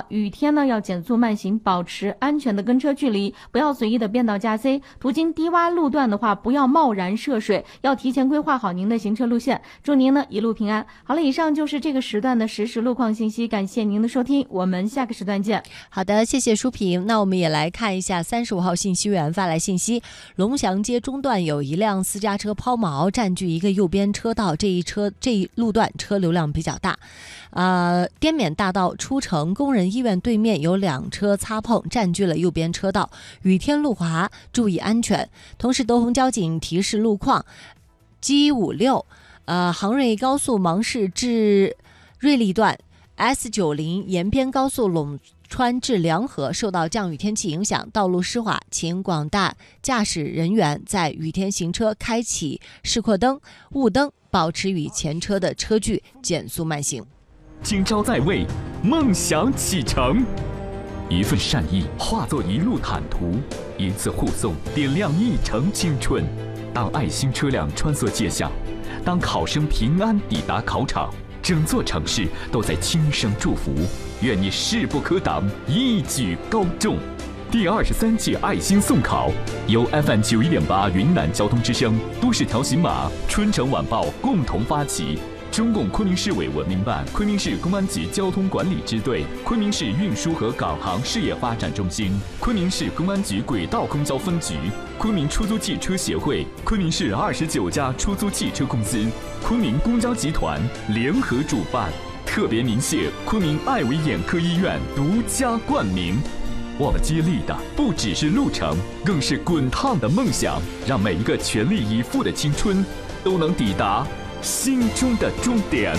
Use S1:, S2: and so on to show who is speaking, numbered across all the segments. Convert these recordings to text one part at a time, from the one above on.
S1: 雨天呢要减速慢行，保持安全的跟车距离，不要随意的变道加塞。途经低洼路段的话，不要贸然涉水，要提前规划好您的行车路线。祝您呢一路平安。好了，以上就是这个时段的实时路况信息，感谢您的收听，我们下个时段见。
S2: 好的，谢谢舒平。那我们也来看一下35号信息源发来信息，龙翔街中段有一辆私家车抛锚，占据一个右边车道，这一路段车流量比较大。滇缅大道出城工人医院对面有2车擦碰，占据了右边车道，雨天路滑，注意安全。同时德宏交警提示路况，G56杭瑞高速芒市至瑞丽段 S90 沿边高速陇川至梁河受到降雨天气影响，道路湿滑，请广大驾驶人员在雨天行车开启示廓灯、雾灯，保持与前车的车距，减速慢行。
S3: 今朝在位，梦想启程，一份善意化作一路坦途，一次护送点亮一程青春。当爱心车辆穿梭街巷，当考生平安抵达考场，整座城市都在轻声祝福，愿你势不可挡，一举高中。第23届爱心送考由 FM 91.8云南交通之声、都市调频码、春城晚报共同发起。中共昆明市委文明办、昆明市公安局交通管理支队、昆明市运输和港航事业发展中心、昆明市公安局轨道公交分局、昆明出租汽车协会、昆明市29家出租汽车公司、昆明公交集团联合主办，特别鸣谢昆明爱维眼科医院独家冠名。我们接力的不只是路程，更是滚烫的梦想，让每一个全力以赴的青春都能抵达心中的终点。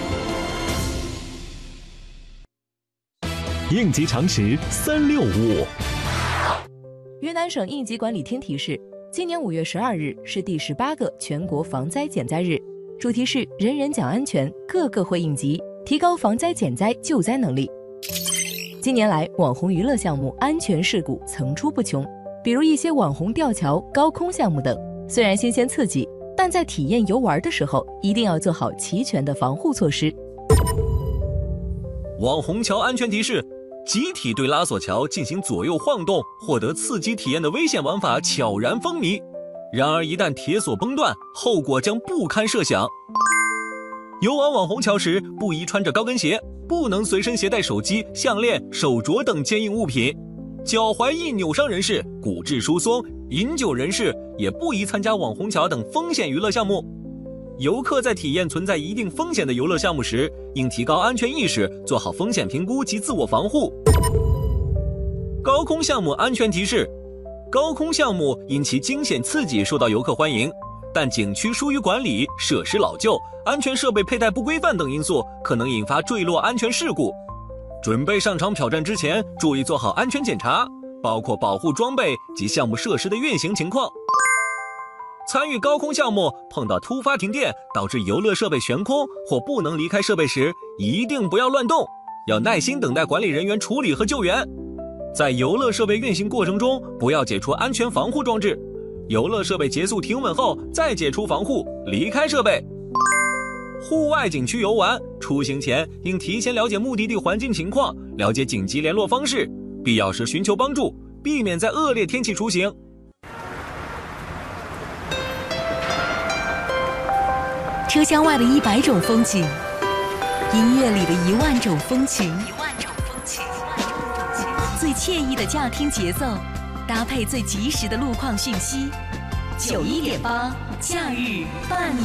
S4: 应急常识365。
S5: 云南省应急管理厅提示，今年5月12日是第18个全国防灾减灾日，主题是人人讲安全，个个会应急，提高防灾减灾救灾能力。近年来，网红娱乐项目安全事故层出不穷，比如一些网红吊桥、高空项目等，虽然新鲜刺激，但在体验游玩的时候，一定要做好齐全的防护措施。
S6: 网红桥安全提示：集体对拉索桥进行左右晃动，获得刺激体验的危险玩法悄然风靡。然而，一旦铁索崩断，后果将不堪设想。游玩网红桥时，不宜穿着高跟鞋，不能随身携带手机、项链、手镯等坚硬物品。脚踝易扭伤人士、骨质疏松、饮酒人士也不宜参加网红桥等风险娱乐项目。游客在体验存在一定风险的游乐项目时，应提高安全意识，做好风险评估及自我防护。高空项目安全提示：高空项目因其惊险刺激受到游客欢迎，但景区疏于管理、设施老旧、安全设备佩戴不规范等因素，可能引发坠落安全事故。准备上场挑战之前，注意做好安全检查，包括保护装备及项目设施的运行情况。参与高空项目碰到突发停电，导致游乐设备悬空或不能离开设备时，一定不要乱动，要耐心等待管理人员处理和救援。在游乐设备运行过程中，不要解除安全防护装置，游乐设备结束停稳后再解除防护，离开设备。户外景区游玩，出行前应提前了解目的地环境情况，了解紧急联络方式，必要时寻求帮助，避免在恶劣天气出行。
S7: 车厢外的100种风情，音乐里的1万种风情，最惬意的驾听节奏，搭配最及时的路况讯息。91.8假日伴你